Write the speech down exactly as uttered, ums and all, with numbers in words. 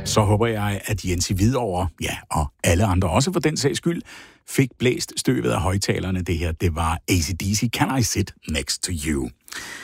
Så håber jeg, at Jens i Hvidovre, ja, og alle andre også for den sags skyld, fik blæst støvet af højtalerne. Det her, det var A C D C, Can I Sit Next to You?